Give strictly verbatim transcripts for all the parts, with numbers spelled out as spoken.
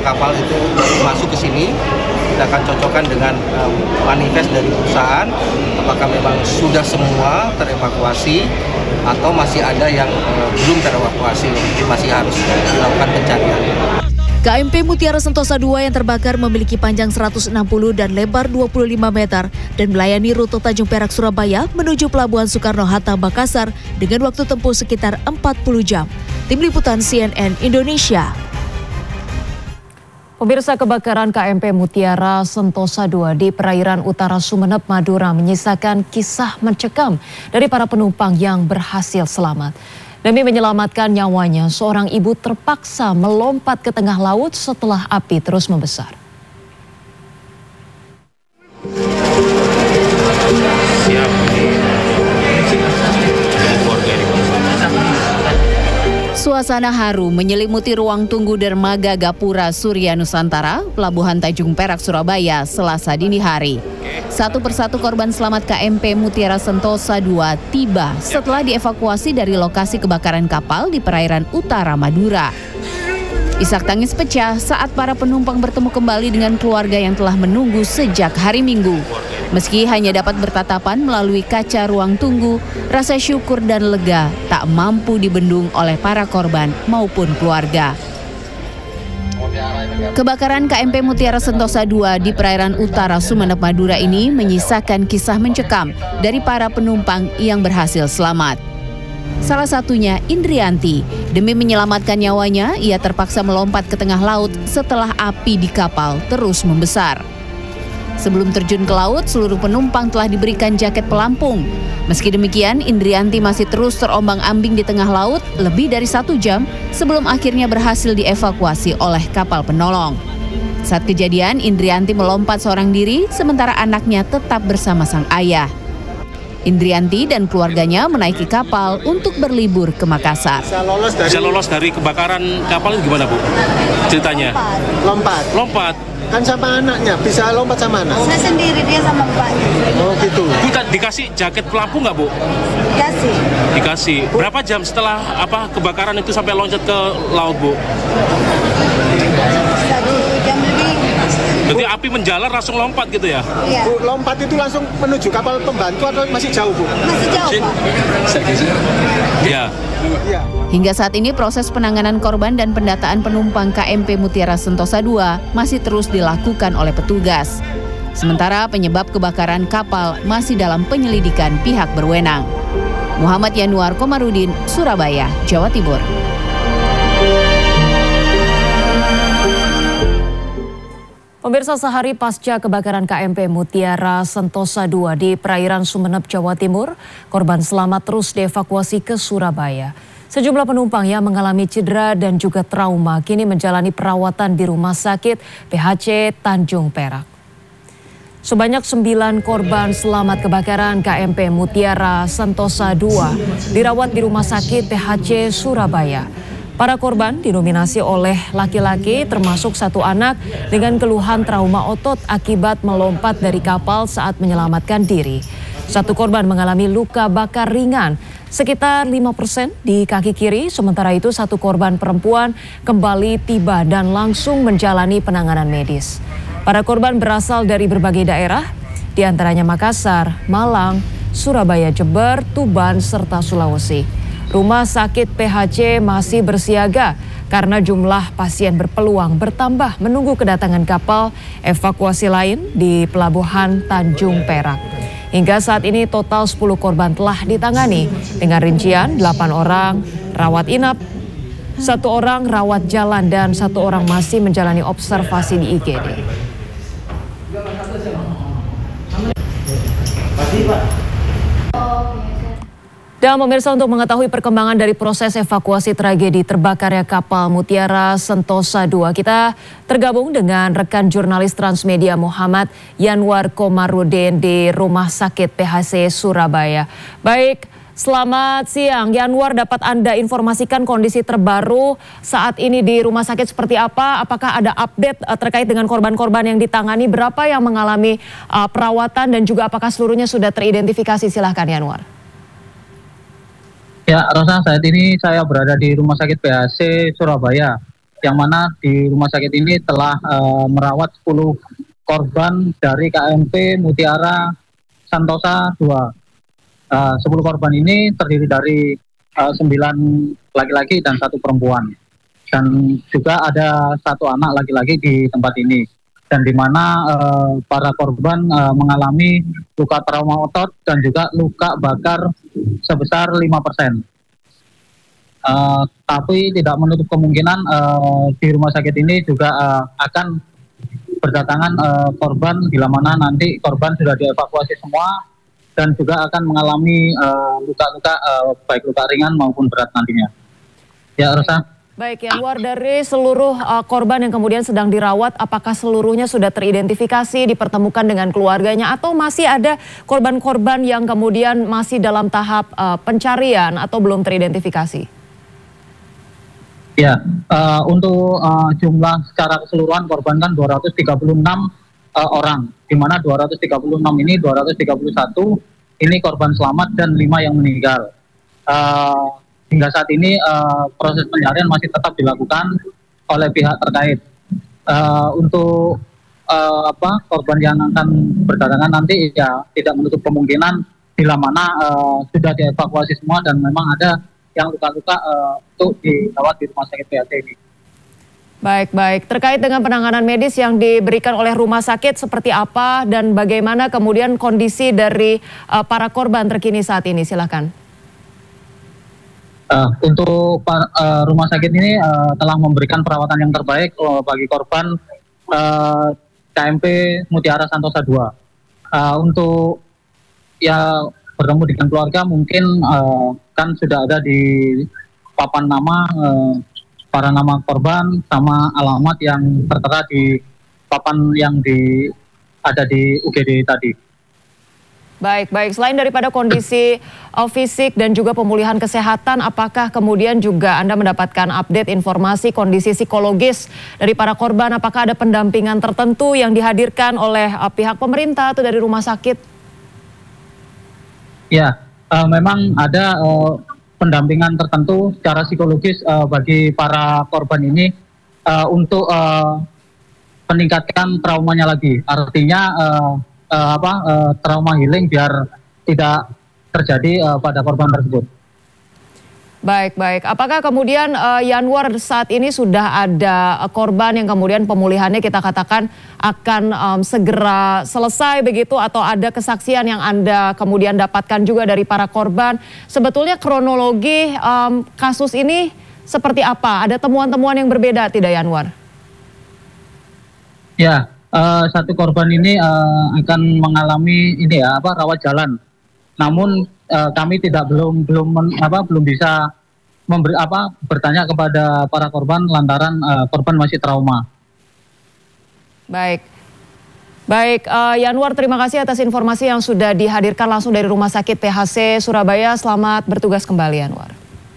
kapal itu masuk ke sini, kita akan cocokkan dengan um, manifest dari perusahaan, apakah memang sudah semua terevakuasi atau masih ada yang uh, belum terevakuasi, masih harus dilakukan pencarian. K M P Mutiara Sentosa dua yang terbakar memiliki panjang seratus enam puluh dan lebar dua puluh lima meter dan melayani rute Tanjung Perak Surabaya menuju Pelabuhan Soekarno-Hatta Makassar dengan waktu tempuh sekitar empat puluh jam. Tim Liputan C N N Indonesia. Pemirsa, kebakaran K M P Mutiara Sentosa dua di perairan utara Sumeneb, Madura menyisakan kisah mencekam dari para penumpang yang berhasil selamat. Demi menyelamatkan nyawanya, seorang ibu terpaksa melompat ke tengah laut setelah api terus membesar. Suasana haru menyelimuti ruang tunggu dermaga Gapura Surya Nusantara, Pelabuhan Tanjung Perak, Surabaya, Selasa dini hari. Satu persatu korban selamat K M P Mutiara Sentosa dua tiba setelah dievakuasi dari lokasi kebakaran kapal di perairan utara Madura. Isak tangis pecah saat para penumpang bertemu kembali dengan keluarga yang telah menunggu sejak hari Minggu. Meski hanya dapat bertatapan melalui kaca ruang tunggu, rasa syukur dan lega tak mampu dibendung oleh para korban maupun keluarga. Kebakaran K M P Mutiara Sentosa dua di perairan utara Sumeneb, Madura ini menyisakan kisah mencekam dari para penumpang yang berhasil selamat. Salah satunya Indrianti. Demi menyelamatkan nyawanya, ia terpaksa melompat ke tengah laut setelah api di kapal terus membesar. Sebelum terjun ke laut, seluruh penumpang telah diberikan jaket pelampung. Meski demikian, Indrianti masih terus terombang-ambing di tengah laut lebih dari satu jam sebelum akhirnya berhasil dievakuasi oleh kapal penolong. Saat kejadian, Indrianti melompat seorang diri, sementara anaknya tetap bersama sang ayah. Indrianti dan keluarganya menaiki kapal untuk berlibur ke Makassar. Bisa lolos dari, Bisa lolos dari kebakaran kapal itu gimana, Bu? Ceritanya? Lompat. Lompat. Kan sama anaknya, bisa lompat sama anak? Saya sendiri, dia sama bapaknya. Oh gitu. Bu, dikasih jaket pelampung nggak, Bu? Dikasih. Dikasih. Berapa jam setelah apa kebakaran itu sampai loncat ke laut, Bu? Satu jam lebih. Berarti api menjalar langsung lompat gitu ya? Iya. Bu, lompat itu langsung menuju kapal pembantu atau masih jauh, Bu? Masih jauh, Pak. Iya. Iya. Hingga saat ini proses penanganan korban dan pendataan penumpang K M P Mutiara Sentosa dua masih terus dilakukan oleh petugas. Sementara penyebab kebakaran kapal masih dalam penyelidikan pihak berwenang. Muhammad Yanuar Komarudin, Surabaya, Jawa Timur. Pemirsa, sehari pasca kebakaran K M P Mutiara Sentosa dua di perairan Sumeneb, Jawa Timur, korban selamat terus dievakuasi ke Surabaya. Sejumlah penumpang yang mengalami cedera dan juga trauma kini menjalani perawatan di Rumah Sakit P H C Tanjung Perak. Sebanyak sembilan korban selamat kebakaran K M P Mutiara Sentosa dua dirawat di Rumah Sakit P H C Surabaya. Para korban didominasi oleh laki-laki termasuk satu anak dengan keluhan trauma otot akibat melompat dari kapal saat menyelamatkan diri. Satu korban mengalami luka bakar ringan sekitar lima persen di kaki kiri, sementara itu satu korban perempuan kembali tiba dan langsung menjalani penanganan medis. Para korban berasal dari berbagai daerah, di antaranya Makassar, Malang, Surabaya, Jember, Tuban, serta Sulawesi. Rumah Sakit P H C masih bersiaga karena jumlah pasien berpeluang bertambah menunggu kedatangan kapal evakuasi lain di Pelabuhan Tanjung Perak. Hingga saat ini total sepuluh korban telah ditangani dengan rincian delapan orang rawat inap, satu orang rawat jalan dan satu orang masih menjalani observasi di I G D. Dan pemirsa, untuk mengetahui perkembangan dari proses evakuasi tragedi terbakarnya kapal Mutiara Sentosa dua, kita tergabung dengan rekan jurnalis Transmedia Muhammad Yanuar Komarudin di Rumah Sakit P H C Surabaya. Baik, selamat siang Yanuar, dapat Anda informasikan kondisi terbaru saat ini di rumah sakit seperti apa? Apakah ada update uh, terkait dengan korban-korban yang ditangani? Berapa yang mengalami uh, perawatan dan juga apakah seluruhnya sudah teridentifikasi? Silahkan Yanuar. Ya, Rosa, saat ini saya berada di Rumah Sakit P H C Surabaya. yang mana di rumah sakit ini telah uh, merawat sepuluh korban dari K M P Mutiara Santosa dua. Uh, sepuluh korban ini terdiri dari uh, sembilan laki-laki dan satu perempuan. Dan juga ada satu anak laki-laki di tempat ini. Dan di mana uh, para korban uh, mengalami luka trauma otot dan juga luka bakar sebesar lima persen. Uh, tapi tidak menutup kemungkinan uh, di rumah sakit ini juga uh, akan berdatangan uh, korban bila mana nanti korban sudah dievakuasi semua dan juga akan mengalami uh, luka-luka uh, baik luka ringan maupun berat nantinya. Ya, Rosa. Baik, Yanwar, dari seluruh uh, korban yang kemudian sedang dirawat, apakah seluruhnya sudah teridentifikasi, dipertemukan dengan keluarganya, atau masih ada korban-korban yang kemudian masih dalam tahap uh, pencarian atau belum teridentifikasi? Ya, uh, untuk uh, jumlah secara keseluruhan korban kan dua ratus tiga puluh enam uh, orang, di mana dua ratus tiga puluh enam ini dua ratus tiga puluh satu ini korban selamat dan lima yang meninggal. Uh, hingga saat ini uh, proses pencarian masih tetap dilakukan oleh pihak terkait. Uh, untuk uh, apa korban yang akan berdatangan nanti ya tidak menutup kemungkinan bila mana uh, sudah dievakuasi semua dan memang ada yang luka-luka uh, untuk dirawat di rumah sakit P H C ini. Baik, baik. Terkait dengan penanganan medis yang diberikan oleh rumah sakit seperti apa dan bagaimana kemudian kondisi dari uh, para korban terkini saat ini? Silakan. Uh, untuk uh, rumah sakit ini uh, telah memberikan perawatan yang terbaik uh, bagi korban uh, K M P Mutiara Santosa dua. Uh, untuk ya bertemu dengan keluarga mungkin uh, kan sudah ada di papan nama uh, para nama korban sama alamat yang tertera di papan yang di ada di U G D tadi. Baik, baik. Selain daripada kondisi uh, fisik dan juga pemulihan kesehatan, apakah kemudian juga Anda mendapatkan update informasi kondisi psikologis dari para korban? Apakah ada pendampingan tertentu yang dihadirkan oleh uh, pihak pemerintah atau dari rumah sakit? Ya, uh, memang ada uh, pendampingan tertentu secara psikologis uh, bagi para korban ini uh, untuk uh, meningkatkan traumanya lagi. Artinya uh, Uh, apa uh, trauma healing biar tidak terjadi uh, pada korban tersebut. Baik, baik. Apakah kemudian uh, Yanwar saat ini sudah ada uh, korban yang kemudian pemulihannya kita katakan akan um, segera selesai begitu, atau ada kesaksian yang Anda kemudian dapatkan juga dari para korban? Sebetulnya kronologi um, kasus ini seperti apa? Ada temuan-temuan yang berbeda tidak, Yanwar? Ya. Uh, satu korban ini uh, akan mengalami ini ya apa rawat jalan. Namun uh, kami tidak belum belum men, apa belum bisa memberi apa bertanya kepada para korban lantaran uh, korban masih trauma. Baik. Baik, uh, Yanwar, terima kasih atas informasi yang sudah dihadirkan langsung dari Rumah Sakit P H C Surabaya. Selamat bertugas kembali, Yanwar.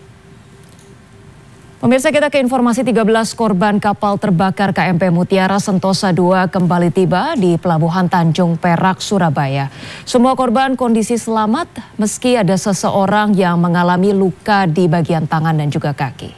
Pemirsa, kita ke informasi tiga belas korban kapal terbakar K M P Mutiara Santosa dua kembali tiba di Pelabuhan Tanjung Perak, Surabaya. Semua korban kondisi selamat meski ada seseorang yang mengalami luka di bagian tangan dan juga kaki.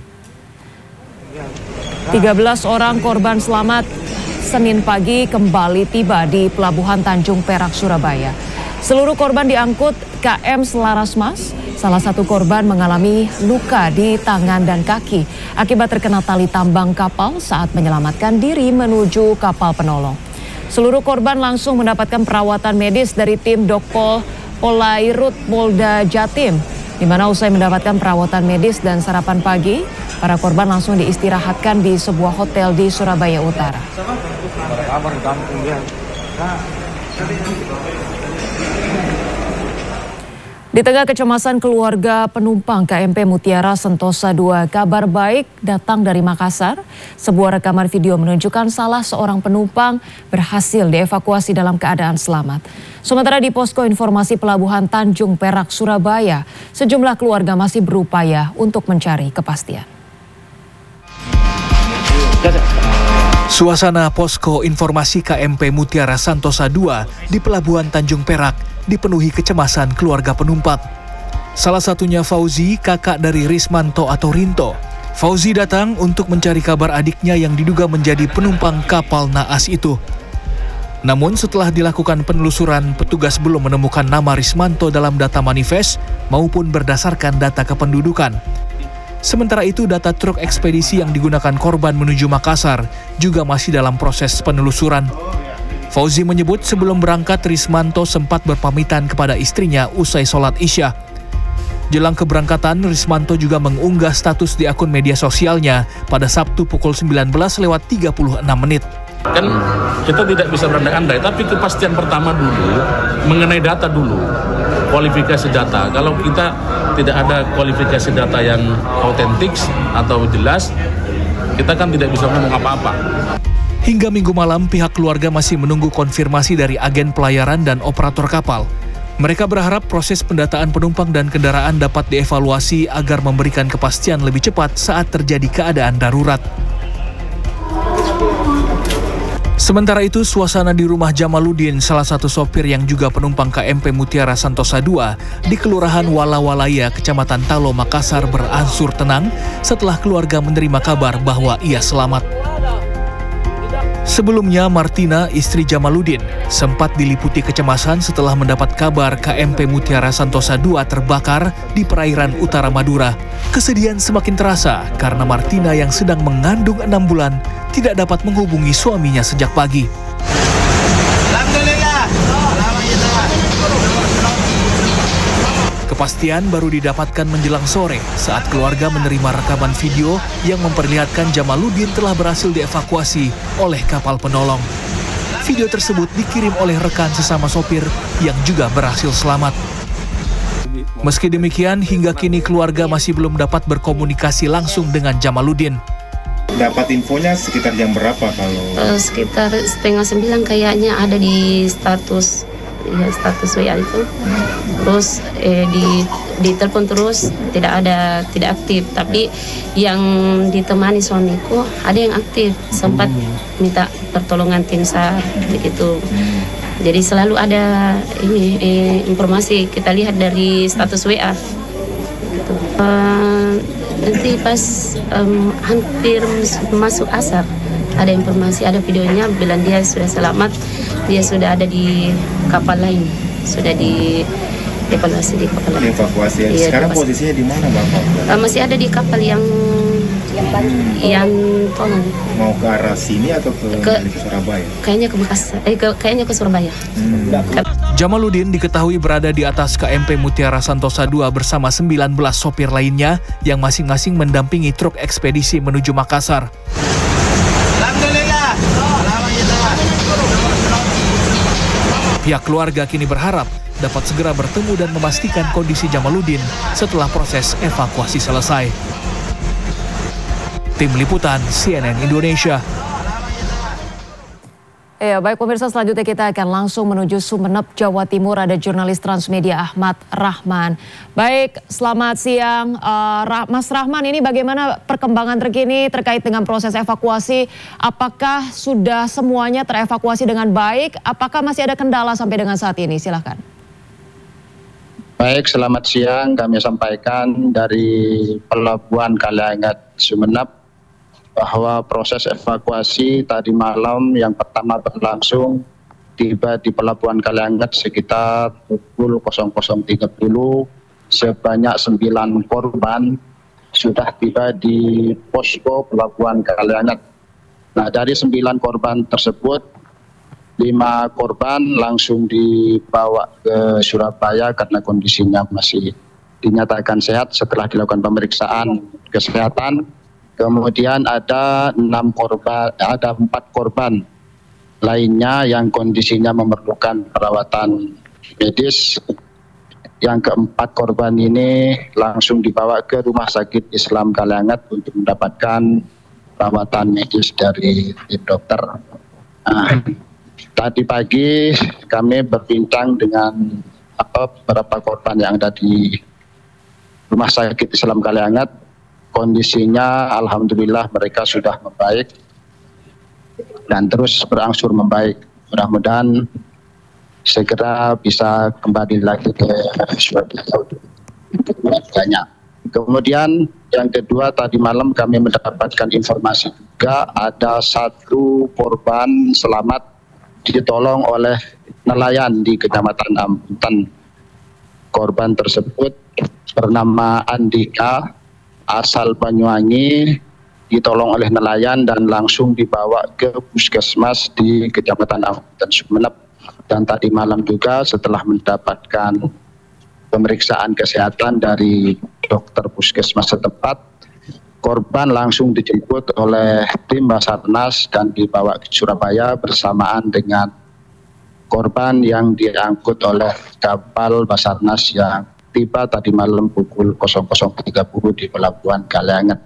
tiga belas orang korban selamat Senin pagi kembali tiba di Pelabuhan Tanjung Perak, Surabaya. Seluruh korban diangkut K M Selaras Mas. Salah satu korban mengalami luka di tangan dan kaki akibat terkena tali tambang kapal saat menyelamatkan diri menuju kapal penolong. Seluruh korban langsung mendapatkan perawatan medis dari tim Dokpol Polairut Polda Jatim, di mana usai mendapatkan perawatan medis dan sarapan pagi, para korban langsung diistirahatkan di sebuah hotel di Surabaya Utara. Di tengah kecemasan keluarga penumpang K M P Mutiara Santosa dua, kabar baik datang dari Makassar. Sebuah rekaman video menunjukkan salah seorang penumpang berhasil dievakuasi dalam keadaan selamat. Sementara di posko informasi Pelabuhan Tanjung Perak, Surabaya, sejumlah keluarga masih berupaya untuk mencari kepastian. Suasana posko informasi K M P Mutiara Santosa dua di Pelabuhan Tanjung Perak dipenuhi kecemasan keluarga penumpang. Salah satunya Fauzi, kakak dari Rismanto atau Rinto, Fauzi datang untuk mencari kabar adiknya yang diduga menjadi penumpang kapal naas itu. Namun setelah dilakukan penelusuran, petugas belum menemukan nama Rismanto dalam data manifest maupun berdasarkan data kependudukan. Sementara itu, data truk ekspedisi yang digunakan korban menuju Makassar juga masih dalam proses penelusuran. Fauzi menyebut sebelum berangkat, Rismanto sempat berpamitan kepada istrinya usai sholat Isya. Jelang keberangkatan, Rismanto juga mengunggah status di akun media sosialnya pada Sabtu pukul sembilan belas lewat tiga puluh enam menit. Kan kita tidak bisa berandai-andai, tapi kepastian pertama dulu mengenai data dulu, kualifikasi data. Kalau kita tidak ada kualifikasi data yang autentik atau jelas, kita kan tidak bisa ngomong apa-apa. Hingga Minggu malam, pihak keluarga masih menunggu konfirmasi dari agen pelayaran dan operator kapal. Mereka berharap proses pendataan penumpang dan kendaraan dapat dievaluasi agar memberikan kepastian lebih cepat saat terjadi keadaan darurat. Sementara itu, suasana di rumah Jamaluddin, salah satu sopir yang juga penumpang K M P Mutiara Santosa dua di Kelurahan Walawalaya, Kecamatan Talo, Makassar berangsur tenang setelah keluarga menerima kabar bahwa ia selamat. Sebelumnya, Martina, istri Jamaluddin, sempat diliputi kecemasan setelah mendapat kabar K M P Mutiara Santosa dua terbakar di perairan utara Madura. Kesedihan semakin terasa karena Martina yang sedang mengandung enam bulan tidak dapat menghubungi suaminya sejak pagi. Kepastian baru didapatkan menjelang sore saat keluarga menerima rekaman video yang memperlihatkan Jamaluddin telah berhasil dievakuasi oleh kapal penolong. Video tersebut dikirim oleh rekan sesama sopir yang juga berhasil selamat. Meski demikian, hingga kini keluarga masih belum dapat berkomunikasi langsung dengan Jamaluddin. Dapat infonya sekitar jam berapa kalau? Uh, sekitar setengah sembilan kayaknya ada di status. Ya, status W A itu, terus eh, di di telepon terus tidak ada, tidak aktif. Tapi yang ditemani suamiku ada yang aktif, sempat minta pertolongan tim SAR begitu. Jadi selalu ada ini eh, informasi kita lihat dari status W A. Gitu. Uh, nanti pas um, hampir masuk asar ada informasi, ada videonya bilang dia sudah selamat. Dia sudah ada di kapal lain, sudah di evaluasi di kapal lain. Evakuasi. Iya, sekarang evakuasi. Posisinya di mana, Bapak? Uh, masih ada di kapal yang yang yang tolong. Mau ke arah sini atau ke, ke, ke Surabaya? Kayaknya ke Makassar, eh, ke, kayaknya ke Surabaya. Hmm. Jamaluddin diketahui berada di atas K M P Mutiara Santosa dua bersama sembilan belas sopir lainnya yang masing-masing mendampingi truk ekspedisi menuju Makassar. Pihak keluarga kini berharap dapat segera bertemu dan memastikan kondisi Jamaluddin setelah proses evakuasi selesai. Tim Liputan C N N Indonesia. Ya, baik pemirsa, selanjutnya kita akan langsung menuju Sumeneb, Jawa Timur. Ada jurnalis Transmedia Ahmad Rahman. Baik, selamat siang uh, Mas Rahman, ini bagaimana perkembangan terkini terkait dengan proses evakuasi? Apakah sudah semuanya terevakuasi dengan baik? Apakah masih ada kendala sampai dengan saat ini? Silahkan. Baik, selamat siang. Kami sampaikan dari Pelabuhan Kaliangat Sumeneb bahwa proses evakuasi tadi malam yang pertama berlangsung tiba di Pelabuhan Kaliangat sekitar pukul nol nol tiga puluh. Sebanyak sembilan korban sudah tiba di posko Pelabuhan Kaliangat. Nah, dari sembilan korban tersebut, lima korban langsung dibawa ke Surabaya karena kondisinya masih dinyatakan sehat setelah dilakukan pemeriksaan kesehatan. Kemudian ada enam korban, ada empat korban lainnya yang kondisinya memerlukan perawatan medis. Yang keempat korban ini langsung dibawa ke Rumah Sakit Islam Kaliangat untuk mendapatkan perawatan medis dari tim dokter. Nah, tadi pagi kami berbincang dengan apa, beberapa korban yang ada di Rumah Sakit Islam Kaliangat. Kondisinya alhamdulillah mereka sudah membaik dan terus berangsur membaik. Mudah-mudahan segera bisa kembali lagi ke Surabaya untuk keluarganya. Kemudian yang kedua, tadi malam kami mendapatkan informasi juga ada satu korban selamat ditolong oleh nelayan di Kecamatan Ampunten. Korban tersebut bernama Andika, asal Banyuwangi, ditolong oleh nelayan dan langsung dibawa ke puskesmas di Kecamatan Ampunten Sumeneb. Dan tadi malam juga setelah mendapatkan pemeriksaan kesehatan dari dokter puskesmas setempat, korban langsung dijemput oleh tim Basarnas dan dibawa ke Surabaya bersamaan dengan korban yang diangkut oleh kapal Basarnas yang tiba tadi malam pukul nol nol tiga puluh di Pelabuhan Kalianget.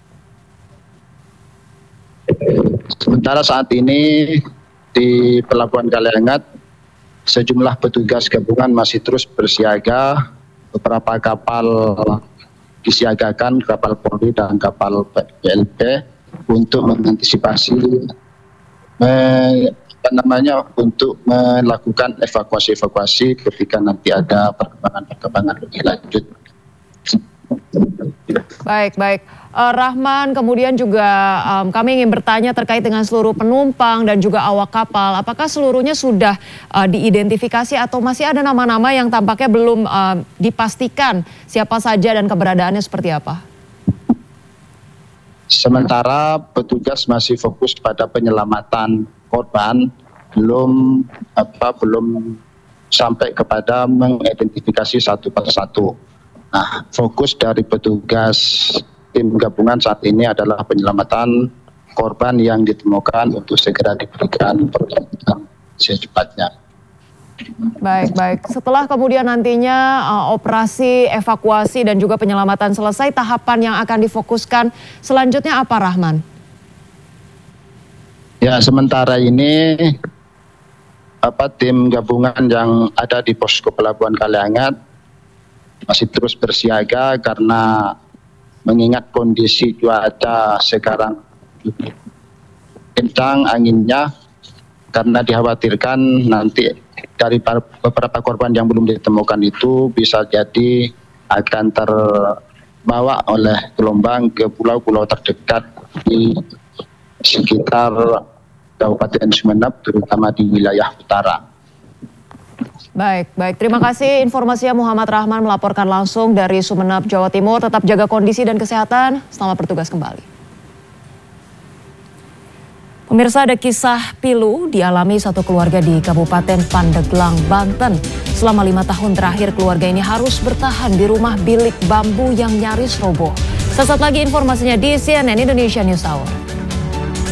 Sementara saat ini di Pelabuhan Kalianget, sejumlah petugas gabungan masih terus bersiaga. Beberapa kapal disiagakan, kapal Polri dan kapal P L P untuk mengantisipasi me, apa namanya untuk melakukan evakuasi-evakuasi ketika nanti ada perkembangan-perkembangan lebih lanjut. Baik, baik. Uh, Rahman, kemudian juga um, kami ingin bertanya terkait dengan seluruh penumpang dan juga awak kapal. Apakah seluruhnya sudah uh, diidentifikasi atau masih ada nama-nama yang tampaknya belum uh, dipastikan siapa saja dan keberadaannya seperti apa? Sementara petugas masih fokus pada penyelamatan korban, belum apa belum sampai kepada mengidentifikasi satu persatu. Nah, fokus dari petugas tim gabungan saat ini adalah penyelamatan korban yang ditemukan untuk segera diberikan pertolongan secepatnya. Baik, baik. Setelah kemudian nantinya uh, operasi evakuasi dan juga penyelamatan selesai, tahapan yang akan difokuskan selanjutnya apa, Rahman? Ya, sementara ini apa tim gabungan yang ada di posko Pelabuhan Kalianget masih terus bersiaga karena mengingat kondisi cuaca sekarang kencang anginnya, karena dikhawatirkan nanti dari beberapa korban yang belum ditemukan itu bisa jadi akan terbawa oleh gelombang ke pulau-pulau terdekat di sekitar Kabupaten Sumeneb, terutama di wilayah utara. Baik, baik. Terima kasih informasinya Muhammad Rahman melaporkan langsung dari Sumeneb, Jawa Timur. Tetap jaga kondisi dan kesehatan. Selamat bertugas kembali. Pemirsa, ada kisah pilu dialami satu keluarga di Kabupaten Pandeglang, Banten. Selama lima tahun terakhir keluarga ini harus bertahan di rumah bilik bambu yang nyaris roboh. Sesaat lagi informasinya di C N N Indonesia News Hour.